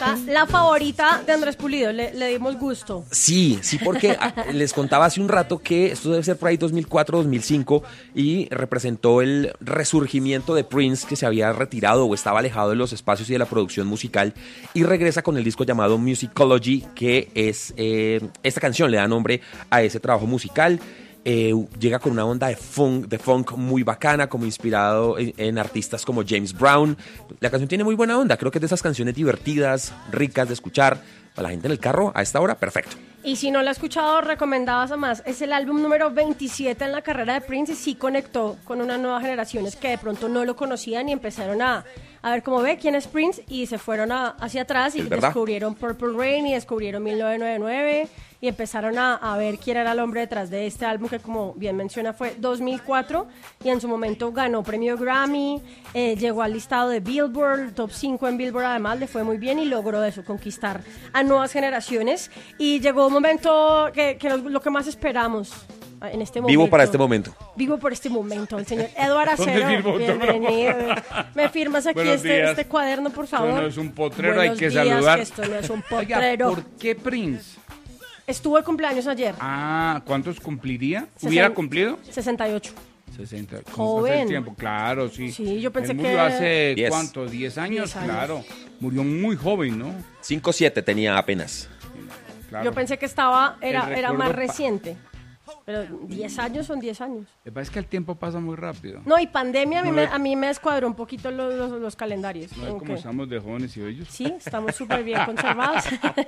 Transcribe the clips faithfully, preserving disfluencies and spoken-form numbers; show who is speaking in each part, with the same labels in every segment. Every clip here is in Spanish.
Speaker 1: La, la favorita de Andrés Pulido, le, le dimos gusto.
Speaker 2: Sí, sí, porque les contaba hace un rato que esto debe ser por ahí dos mil cuatro, dos mil cinco y representó el resurgimiento de Prince, que se había retirado o estaba alejado de los espacios y de la producción musical, y regresa con el disco llamado Musicology, que es eh, esta canción le da nombre a ese trabajo musical. Eh, llega con una onda de funk, de funk muy bacana, como inspirado en, en artistas como James Brown. La canción tiene muy buena onda, creo que es de esas canciones divertidas, ricas de escuchar para la gente en el carro a esta hora, perfecto.
Speaker 1: Y si no la ha escuchado, recomendadas además. Es el álbum número veintisiete en la carrera de Prince y sí conectó con unas nuevas generaciones que de pronto no lo conocían y empezaron a, a ver cómo ve quién es Prince y se fueron a, hacia atrás y descubrieron Purple Rain y descubrieron mil novecientos noventa y nueve y empezaron a, a ver quién era el hombre detrás de este álbum que, como bien menciona, fue dos mil cuatro y en su momento ganó premio Grammy, eh, llegó al listado de Billboard, top cinco en Billboard, además le fue muy bien y logró eso, conquistar a nuevas generaciones, y llegó un momento que, que lo, lo que más esperamos en este momento.
Speaker 2: Vivo para este momento.
Speaker 1: Vivo por este momento, el señor Eduardo Acero. Bienvenido. ¿Me firmas aquí este, este cuaderno, por favor?
Speaker 3: Esto no es un potrero,
Speaker 1: Buenos
Speaker 3: hay que
Speaker 1: días,
Speaker 3: saludar.
Speaker 1: que esto no es un potrero.
Speaker 3: Oiga, ¿por qué Prince?
Speaker 1: Estuvo de cumpleaños ayer.
Speaker 3: Ah, ¿cuántos cumpliría?
Speaker 1: Sesen-
Speaker 3: ¿Hubiera cumplido?
Speaker 1: sesenta y ocho.
Speaker 3: sesenta. ¿Cómo pasa
Speaker 1: Joven.
Speaker 3: el tiempo? Claro, sí.
Speaker 1: Sí, yo pensé
Speaker 3: Él
Speaker 1: que...
Speaker 3: murió hace,
Speaker 2: Diez.
Speaker 3: ¿cuánto? ¿diez años?
Speaker 1: Diez años.
Speaker 3: Claro. Murió muy joven, ¿no?
Speaker 2: cinco siete tenía apenas.
Speaker 3: Claro.
Speaker 1: Yo pensé que estaba, era,
Speaker 3: El
Speaker 1: era
Speaker 3: recuerdo
Speaker 1: más
Speaker 3: pa-
Speaker 1: reciente. Pero diez años son diez años.
Speaker 3: Lo que pasa es que el tiempo pasa muy rápido.
Speaker 1: No, y pandemia a mí,
Speaker 3: No
Speaker 1: me,
Speaker 3: le-
Speaker 1: a mí me descuadró un poquito los, los, los calendarios.
Speaker 3: No es
Speaker 1: Como
Speaker 3: como
Speaker 1: que-
Speaker 3: estamos de jóvenes y bellos.
Speaker 1: Sí, estamos súper bien conservados.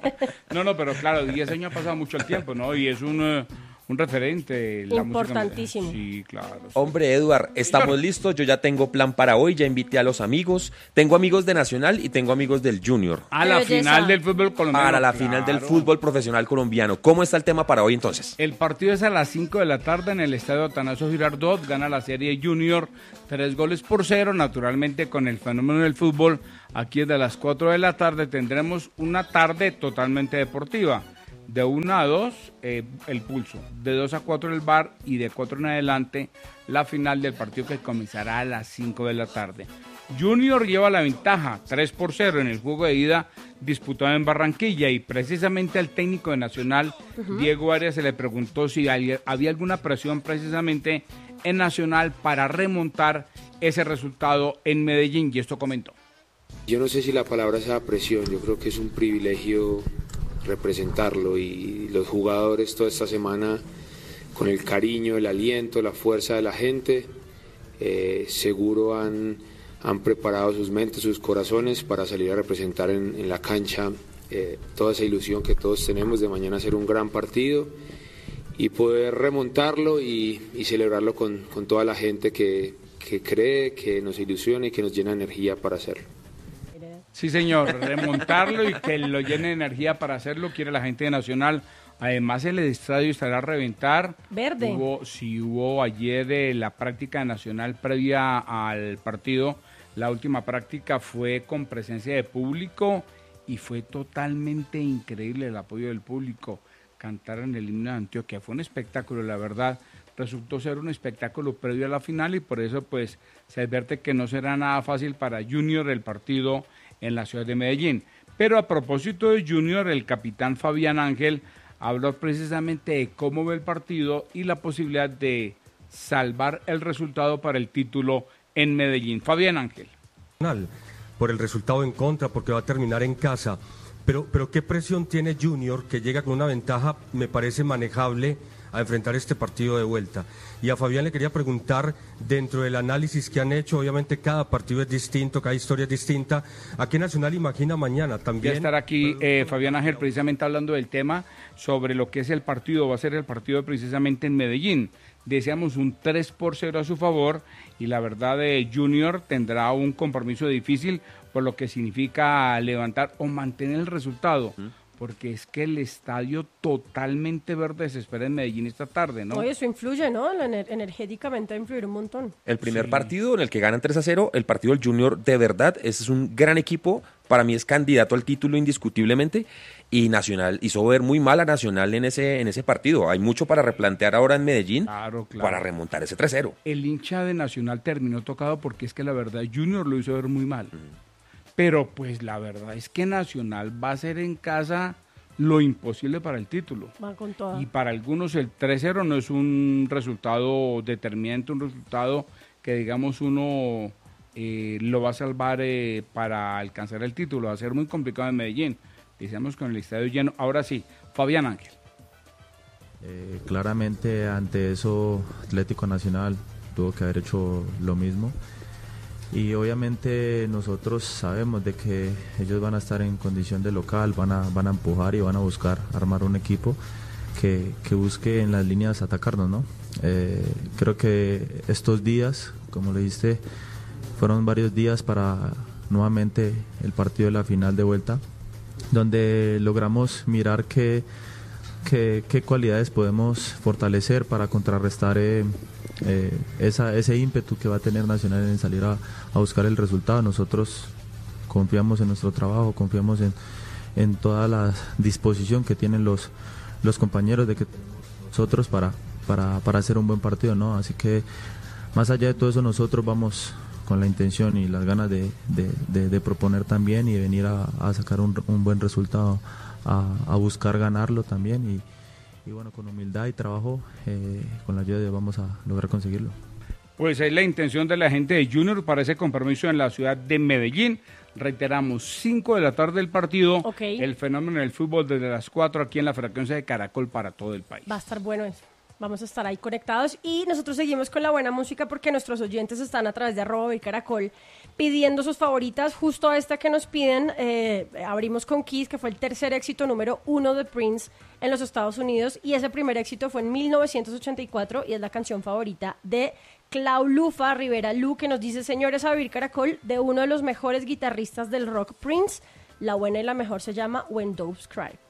Speaker 3: No, no, pero claro, diez años ha pasado mucho el tiempo, ¿no? Y es un, eh, un referente. La
Speaker 1: Importantísimo.
Speaker 3: Música, sí, claro. sí.
Speaker 2: Hombre, Eduard, estamos listos, yo ya tengo plan para hoy, ya invité a los amigos, tengo amigos de Nacional y tengo amigos del Junior.
Speaker 3: A la
Speaker 1: Qué belleza.
Speaker 3: final del fútbol colombiano.
Speaker 2: Para la
Speaker 3: claro.
Speaker 2: final del fútbol profesional colombiano. ¿Cómo está el tema para hoy entonces?
Speaker 3: El partido es a las cinco de la tarde en el estadio Atanasio Girardot. Gana la serie Junior tres goles por cero. Naturalmente, con el fenómeno del fútbol, aquí desde las cuatro de la tarde tendremos una tarde totalmente deportiva. De una a dos, eh, el pulso. De dos a cuatro el bar y de cuatro en adelante, la final del partido que comenzará a las cinco de la tarde. Junior lleva la ventaja, tres por cero en el juego de ida disputado en Barranquilla, y precisamente al técnico de Nacional, uh-huh. Diego Arias, se le preguntó si había alguna presión precisamente en Nacional para remontar ese resultado en Medellín, y esto comentó.
Speaker 4: Yo no sé si la palabra sea presión, yo creo que es un privilegio representarlo, y los jugadores toda esta semana, con el cariño, el aliento, la fuerza de la gente, eh, seguro han, han preparado sus mentes, sus corazones para salir a representar en, en la cancha eh, toda esa ilusión que todos tenemos de mañana hacer un gran partido y poder remontarlo y, y celebrarlo con, con toda la gente que, que cree, que nos ilusiona y que nos llena de energía para hacerlo.
Speaker 3: Sí, señor, remontarlo y que lo llene de energía para hacerlo, quiere la gente de Nacional. Además, el estadio estará a reventar.
Speaker 1: Verde.
Speaker 3: Hubo, sí, hubo ayer de la práctica nacional previa al partido. La última práctica fue con presencia de público y fue totalmente increíble el apoyo del público. Cantar en el himno de Antioquia fue un espectáculo, la verdad. Resultó ser un espectáculo previo a la final y por eso pues se advierte que no será nada fácil para Junior el partido en la ciudad de Medellín. Pero a propósito de Junior, el capitán Fabián Ángel habló precisamente de cómo ve el partido y la posibilidad de salvar el resultado para el título en Medellín. Fabián Ángel.
Speaker 5: Por el resultado en contra, porque va a terminar en casa. Pero, pero ¿qué presión tiene Junior, que llega con una ventaja, me parece manejable, a enfrentar este partido de vuelta? Y a Fabián le quería preguntar, dentro del análisis que han hecho, obviamente cada partido es distinto, cada historia es distinta, ¿a qué Nacional imagina mañana también?
Speaker 3: Voy a estar aquí eh, Fabián Ángel precisamente hablando del tema sobre lo que es el partido, va a ser el partido precisamente en Medellín. Deseamos un tres por cero a su favor y la verdad de Junior tendrá un compromiso difícil por lo que significa levantar o mantener el resultado. ¿Mm? Porque es que el estadio totalmente verde se espera en Medellín esta tarde, ¿no?
Speaker 1: Oye, eso influye, ¿no? Ener- energéticamente va a influir un montón.
Speaker 2: El primer
Speaker 3: Sí.
Speaker 2: partido en el que ganan tres a cero, el partido del Junior, de verdad, ese es un gran equipo, para mí es candidato al título indiscutiblemente, y Nacional hizo ver muy mal a Nacional en ese, en ese partido. Hay mucho para replantear ahora en Medellín,
Speaker 3: Claro, claro.
Speaker 2: para remontar ese tres cero.
Speaker 3: El hincha de Nacional terminó tocado porque es que la verdad Junior lo hizo ver muy mal. pero pues la verdad es que Nacional va a hacer en casa lo imposible para el título.
Speaker 1: Va con toda.
Speaker 3: Y para algunos el tres cero no es un resultado determinante, un resultado que digamos uno eh, lo va a salvar eh, para alcanzar el título. Va a ser muy complicado en Medellín. Decíamos con el estadio lleno. Ahora sí, Fabián Ángel.
Speaker 6: Eh, claramente ante eso Atlético Nacional tuvo que haber hecho lo mismo. Y obviamente nosotros sabemos de que ellos van a estar en condición de local, van a, van a empujar y van a buscar armar un equipo que, que busque en las líneas atacarnos, ¿no? Eh, creo que estos días, como le dijiste, fueron varios días para nuevamente el partido de la final de vuelta, donde logramos mirar qué, qué, qué cualidades podemos fortalecer para contrarrestar eh, Eh, esa, ese ímpetu que va a tener Nacional en salir a, a buscar el resultado. Nosotros confiamos en nuestro trabajo, confiamos en, en toda la disposición que tienen los, los compañeros de que nosotros para, para, para hacer un buen partido, ¿no? Así que más allá de todo eso, nosotros vamos con la intención y las ganas de, de, de, de proponer también y de venir a, a sacar un, un buen resultado, a, a buscar ganarlo también y Y bueno, con humildad y trabajo, eh, con la ayuda de Dios vamos a lograr conseguirlo.
Speaker 3: Pues es la intención de la gente de Junior para ese compromiso en la ciudad de Medellín. Reiteramos, cinco de la tarde el partido,
Speaker 1: Okay.
Speaker 3: El fenómeno del fútbol desde las cuatro aquí en la frecuencia de Caracol para todo el país.
Speaker 1: Va a estar bueno eso. Vamos a estar ahí conectados y nosotros seguimos con la buena música porque nuestros oyentes están a través de arroba y Caracol pidiendo sus favoritas. Justo esta que nos piden, eh, abrimos con Kiss, que fue el tercer éxito número uno de Prince en los Estados Unidos y ese primer éxito fue en mil novecientos ochenta y cuatro y es la canción favorita de Clau Lufa Rivera Lu, que nos dice: señores, a vivir Caracol, de uno de los mejores guitarristas del rock, Prince. La buena y la mejor se llama When Doves Cry.